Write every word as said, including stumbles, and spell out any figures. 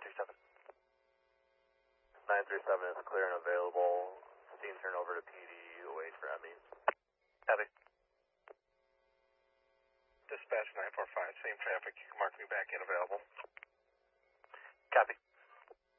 three seven. nine three seven is clear and available. Steam turn over to P D, wait for Emmy. Copy. Dispatch nine four five, same traffic, mark me back in available. Copy.